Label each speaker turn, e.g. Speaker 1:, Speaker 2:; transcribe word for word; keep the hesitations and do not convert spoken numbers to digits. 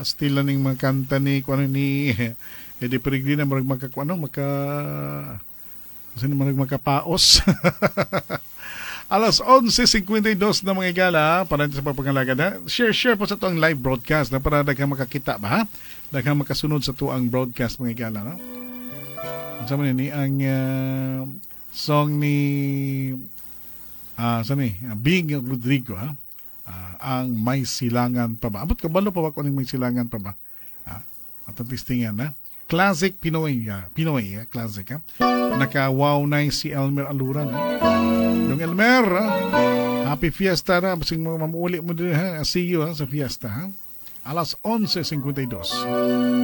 Speaker 1: still na ning mga kanta ni kuno ni Eddie Peregrina marag maka ano maka kasi marag makapaos. Alas eleven fifty-two na mga igala para sa pagpangalaga na. Share share po sa to ang live broadcast na para daghang makakita ba ha? Daghang makasunod sa to ang broadcast mga igala no. Unsa man ni ang uh, song ni ah uh, sa ni Bing Rodrigo ha. Uh, ang May Silangan Pa Ba. Abot kabalo pa ba kung may silangan pa ba? Ha? At ang tistingan na. Classic Pinoy. Uh, Pinoy, uh, classic. Ha? Naka-wow na si Elmer Aluran. Ha? Yung Elmer, ha? Happy Fiesta na. Basing mo mamuuli mo din ha. See you ha, sa Fiesta. Ha? Alas eleven fifty-two.